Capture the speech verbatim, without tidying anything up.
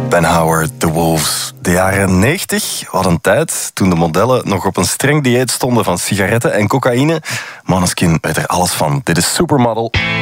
Ben Howard, The Wolves. De jaren negentig, wat een tijd toen de modellen nog op een streng dieet stonden van sigaretten en cocaïne. Måneskin weet er alles van. Dit is Supermodel.